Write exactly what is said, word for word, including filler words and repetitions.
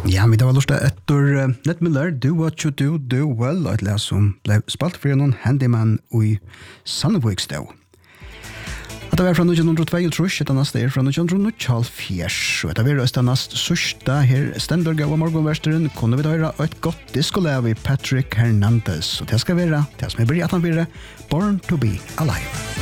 Ja, men det var lust etter uh, Ned Miller, Do What You Do, Do Well, og et les som ble spalt for noen handyman i Sandvik stå. Det var fra nitton tjueto, et annet sted fra nitton nittiohalvfjerds, og det var det neste sørste her stendur gav av morgenversteren, kunne vi da høre et godt diskolev i Patrick Hernandez, og det skal være, det som er bryt at han blir Born to be Alive.